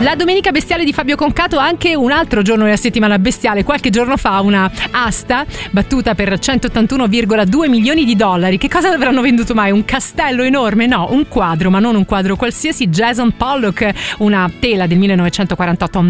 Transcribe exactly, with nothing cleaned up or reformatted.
La domenica bestiale di Fabio Concato, anche un altro giorno della settimana bestiale. Qualche giorno fa una asta battuta per centottantuno virgola due milioni di dollari. Che cosa avranno venduto mai? Un castello enorme? No, un quadro, ma non un quadro qualsiasi. Jason Pollock, una tela del millenovecentoquarantotto